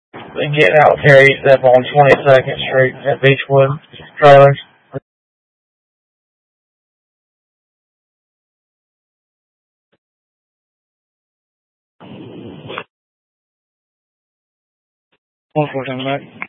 Been getting out carries up on 22nd Street at Beechwood trailers. One more time back.